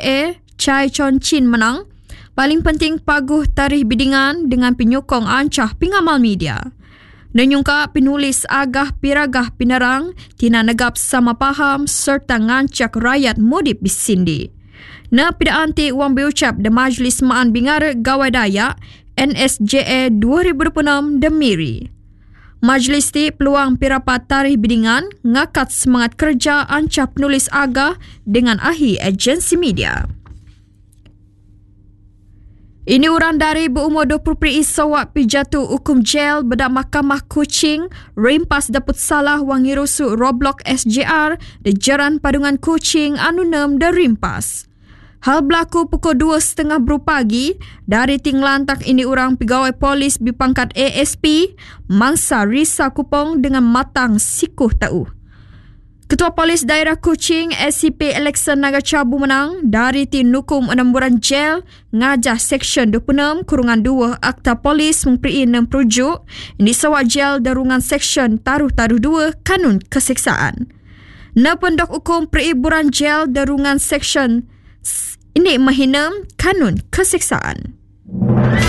NSJA Chai Chon Chin menang. Paling penting paguh tarikh bidingan dengan penyokong ancah pengamal media. Nenyungka penulis agah piragah pinerang tina negap sama paham serta ngancak rakyat modip bisindi. Na pidaan ti wang berucap de Majlis Maan Bingara Gawai Dayak NSJA 2026 Demiri. Majlis ti peluang pirapat tarikh bidingan ngakat semangat kerja ancah penulis agah dengan ahli agensi media. Ini orang dari berumur 20 sawak pijatuh hukum jel bedak Mahkamah Kuching rimpas daput salah wangi rusuk Roblox SJR di Jalan Padungan Kuching anu 6 dan rimpas. Hal berlaku pukul 2.30 pagi dari tinglantak ini orang pegawai polis berpangkat ASP mangsa Risa Kupong dengan matang sikuh tahu. Ketua Polis Daerah Kuching SCP Alexan Nagacabu menang dari tim nukum enemburan jel ngajah Seksyen 26/2 Akta Polis memperi 6 perujuk yang disawak jel darungan Seksyen Taruh-Taruh 2 Kanun Keseksaan. Na pendok hukum periburan jel darungan Seksyen ini mahina Kanun Keseksaan.